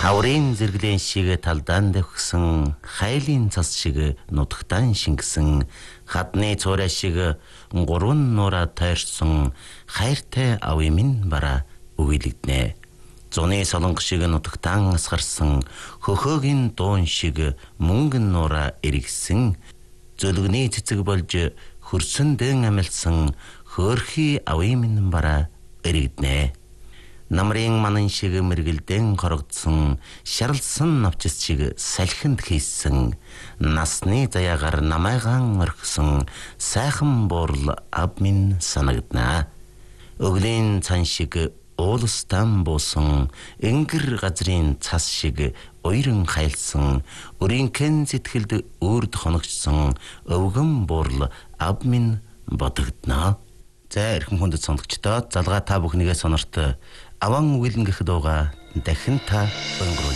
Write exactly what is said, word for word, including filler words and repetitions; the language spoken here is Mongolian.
Хаврын зэрэглэн шиг талдаан дэвхсэн, хайлын цас шиг нутагтаан шингэсэн, хадны цуурай шиг гурван нураа тойрсон, хайртай авъя минь бараа үгэлэгднэ. Зуны солонго шиг нутагтаан асгарсан, хөхөөгийн дуун шиг мөнгөн нураа эргэсэн, зөлгөний цэцэг болж хөрсөн дэн амилсан, хөөрхий авъя минь бараа эрэгднэ. Намрын манан шиг мэргэлдэн хорогдсон, шарлсан навчис шиг салхинд хийсэн, насны заяагаар намайгаан орхисон, сайхан буурал ав минь санагдана. Өглийн цан шиг уулстан буусан, энгэр газрын цас шиг уйран хайлсан, өрийнхэн сэтгэлд үрд хоногчсон, өвгөн буурал ав минь бодогдно. За эрхэм хүндэт сонсогчдоо залгаа та бүхнийгээ сонорт аван үгэлэнгэх дууга дахин та өнгөрүүл.